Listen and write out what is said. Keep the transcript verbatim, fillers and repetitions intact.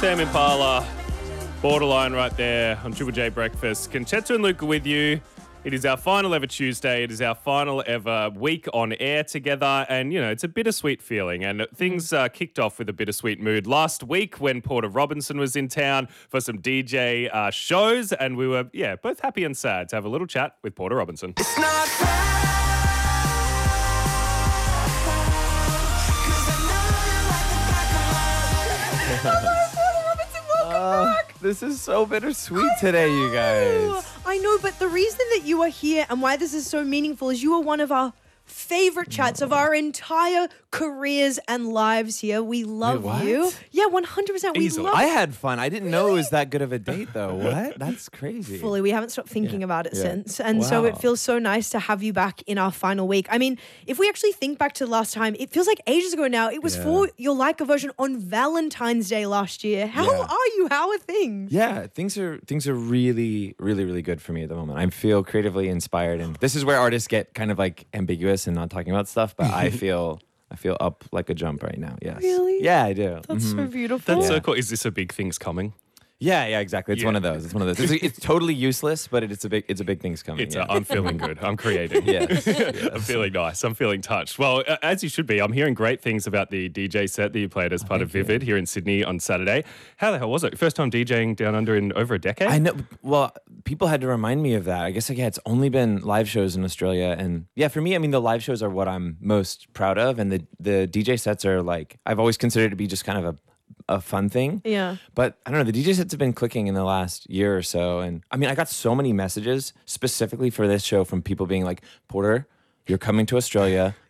Tame Impala, Borderline right there on Triple J Breakfast. Concetta and Luke are with you. It is our final ever Tuesday. It is our final ever week on air together. And, you know, it's a bittersweet feeling. And things uh, kicked off with a bittersweet mood last week when Porter Robinson was in town for some D J uh, shows. And we were, yeah, both happy and sad to have a little chat with Porter Robinson. It's not fair. Uh, this is so bittersweet today, you guys. I know, but the reason that you are here and why this is so meaningful is you are one of our favorite chats of our entire careers and lives here. We love Wait, what? you. Yeah, one hundred percent. We Easily. love I had fun. I didn't know it was that good of a date, though. What? That's crazy. fully. We haven't stopped thinking Yeah. about it Yeah. since. And so Wow. it feels so nice to have you back in our final week. I mean, if we actually think back to the last time, it feels like ages ago now. It was Yeah. for your Leica version on Valentine's Day last year. How Yeah. are you? How are things? Yeah, things are things are really, really, really good for me at the moment. I feel creatively inspired, and this is where artists get kind of like ambiguous and not talking about stuff. But I feel I feel up like a jump right now. Yes. Really? Yeah, I do. That's Mhm. so beautiful. That's Yeah. so cool. Is this a big thing's coming? Yeah, yeah, exactly. It's Yeah. one of those. It's one of those. It's, it's totally useless, but it's a big it's a big thing's coming. It's yeah. uh, I'm feeling good. I'm creating. Yes, I'm feeling nice. I'm feeling touched. Well, uh, as you should be. I'm hearing great things about the D J set that you played as part of Vivid here in Sydney on Saturday. How the hell was it? First time DJing down under in over a decade? I know. Well, people had to remind me of that. I guess like, yeah, it's only been live shows in Australia, and yeah, for me, I mean, the live shows are what I'm most proud of, and the the D J sets are like I've always considered to be just kind of a a fun thing. Yeah. But I don't know, the D J sets have been clicking in the last year or so, and I mean, I got so many messages specifically for this show from people being like, Porter, you're coming to Australia.